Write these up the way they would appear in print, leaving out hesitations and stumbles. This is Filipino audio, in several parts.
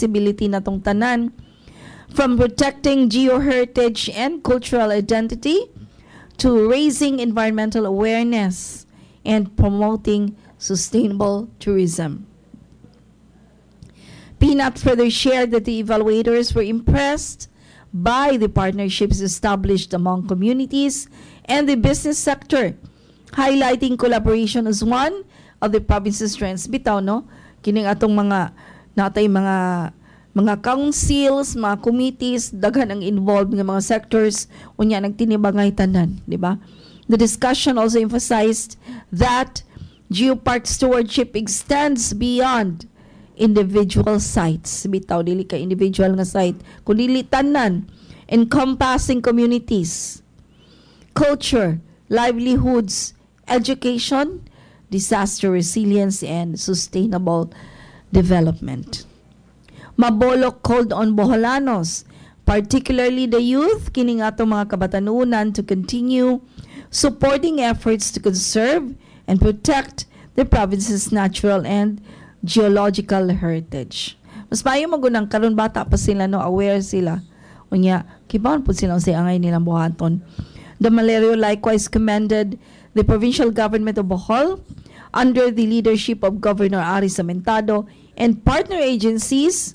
responsibility natong tanan, from protecting geoheritage and cultural identity to raising environmental awareness and promoting sustainable tourism. Peanut further shared that the evaluators were impressed by the partnerships established among communities and the business sector, highlighting collaboration as one of the province's strengths. Bitaw, no? Kining atong mga natay mga councils, mga committees, daghan ang involved ng mga sectors, unya nagtinibangay tanan, di ba? The discussion also emphasized that geopark stewardship extends beyond individual sites. Bitaw, dili ka individual nga site, kundi tanan, encompassing communities, culture, livelihoods, education, disaster resilience, and sustainable development. Mabolok called on Boholanos, particularly the youth, kining ato mga kabatanunan, to continue supporting efforts to conserve and protect the province's natural and geological heritage. Mas maayo magunang karon bata pa sila, no, aware sila. Unya, kibaon po silang sa angay nilang buhaton. The Malario likewise commended the provincial government of Bohol under the leadership of Governor Aris Amentado and partner agencies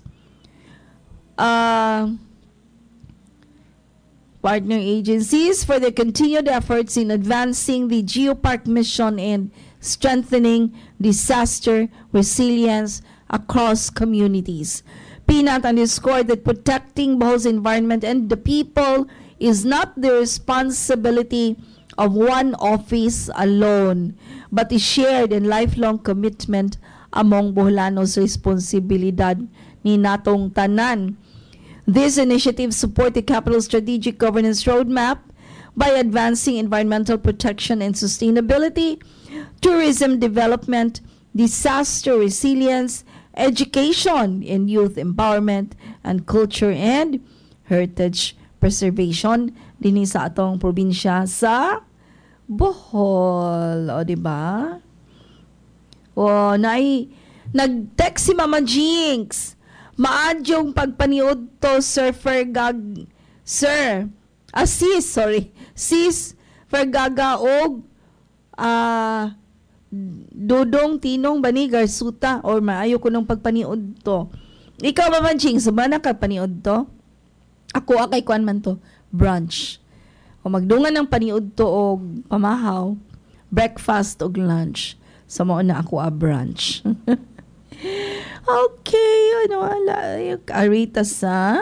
for their continued efforts in advancing the Geopark mission and strengthening disaster resilience across communities. Peanut underscored that protecting Bohol's environment and the people is not the responsibility of one office alone, but is shared and lifelong commitment among Boholanos. Responsibilidad ni natong tanan. These initiatives support the capital's strategic governance roadmap by advancing environmental protection and sustainability, tourism development, disaster resilience, education and youth empowerment, and culture and heritage preservation dinhi sa atong probinsya sa Bohol. O, diba? O, nag-text si Mama Jinx. Maadyong pagpaniod to, Sir Fergag. Sir, Sis Fergaga og Dodong Tinong Bani Garsuta, or maayo ko nung pagpaniod to. Ikaw, Mama Jinx, sumana ka paniod to? Ako, akay kuan man to, brunch. O magdungan ng paniud to o pamahaw, breakfast o lunch. So, mo na ako brunch. Okay, ano wala. Arita sa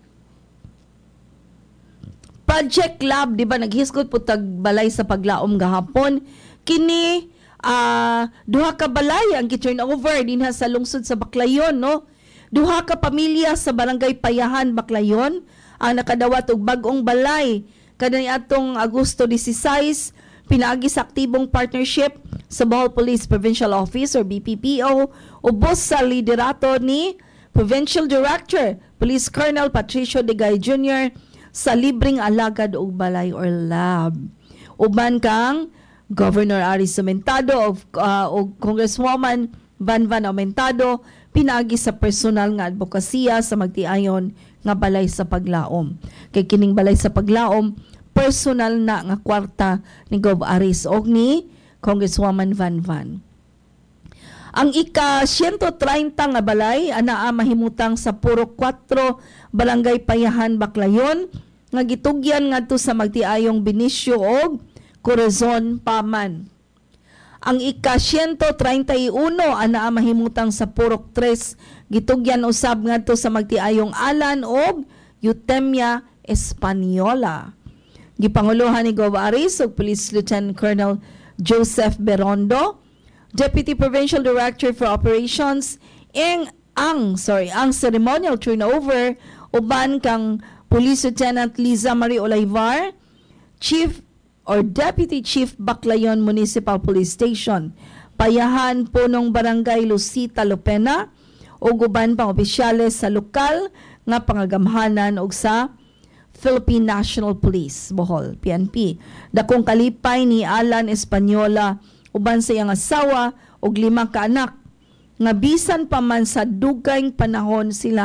Project Lab, di ba? Naghiskot po tagbalay sa paglaom gahapon. Kini, duha ka balay ang gi-turn over dinha sa lungsod sa Baclayon, no? Duha ka pamilya sa Barangay Payahan, Baclayon ang nakadawat og bag-ong balay kanang atong Agosto 16, pinaagi sa aktibong partnership sa Bohol Police Provincial Office or BPPO, ubos sa liderato ni Provincial Director Police Colonel Patricio Digay Jr. sa libreng alagad og balay or lab. Uban kang Governor Aris Amentado o Congresswoman Van Aumentado pinaagi sa personal nga advokasya sa magtiayon nga balay sa paglaom. Kay kining balay sa paglaom, personal na nga kwarta ni Gov. Aris o ni Congresswoman Van. Ang ika-130 nga balay anaa mahimutang sa puro 4 Barangay Payahan, Baclayon nga gitugyan ngadto sa magtiayong Benicio og Corazon, Paman. Ang ika-131 anaa mahimutang sa purok 3 gitugyan usab ngadto sa magtiayong Alan og Eutemia Española. Gipanguluhan ni Gov. Aris ug Police Lieutenant Colonel Joseph Berondo, Deputy Provincial Director for Operations, ang ceremonial turnover uban kang Police Lieutenant Liza Marie Olaivar, Chief or Deputy Chief Baclayon Municipal Police Station, Payahan Punong Barangay Lucita Lopena, ug uban pang opisyales sa lokal nga pangagamhanan ug sa Philippine National Police, Bohol, PNP. Dakong kalipay ni Alan Española uban sa iyang asawa ug 5 ka anak nga bisan pa man sa dugayng panahon sila